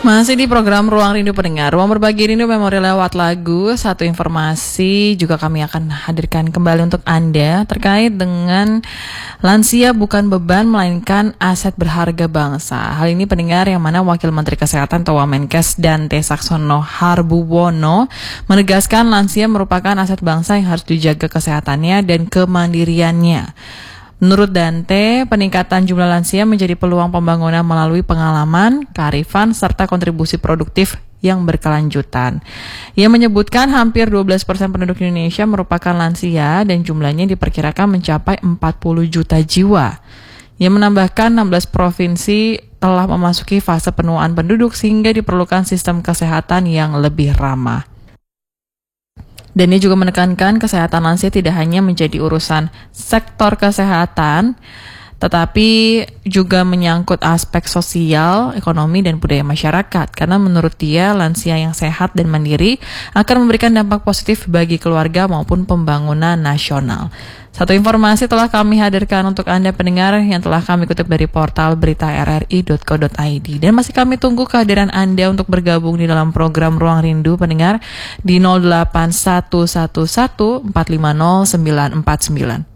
Masih di program Ruang Rindu Pendengar, Ruang Berbagi Rindu Memori lewat lagu. Satu informasi juga kami akan hadirkan kembali untuk Anda terkait dengan lansia bukan beban melainkan aset berharga bangsa. Hal ini pendengar yang mana Wakil Menteri Kesehatan atau Wamenkes Dante Saxono Harbuwono menegaskan lansia merupakan aset bangsa yang harus dijaga kesehatannya dan kemandiriannya. Menurut Dante, peningkatan jumlah lansia menjadi peluang pembangunan melalui pengalaman, kearifan, serta kontribusi produktif yang berkelanjutan. Ia menyebutkan hampir 12% penduduk Indonesia merupakan lansia dan jumlahnya diperkirakan mencapai 40 juta jiwa. Ia menambahkan 16 provinsi telah memasuki fase penuaan penduduk sehingga diperlukan sistem kesehatan yang lebih ramah. Dan ia juga menekankan kesehatan lansia tidak hanya menjadi urusan sektor kesehatan, tetapi juga menyangkut aspek sosial, ekonomi, dan budaya masyarakat. Karena menurut dia, lansia yang sehat dan mandiri akan memberikan dampak positif bagi keluarga maupun pembangunan nasional. Satu informasi telah kami hadirkan untuk Anda pendengar yang telah kami kutip dari portal berita rri.co.id. Dan masih kami tunggu kehadiran Anda untuk bergabung di dalam program Ruang Rindu pendengar di 08111 450 949.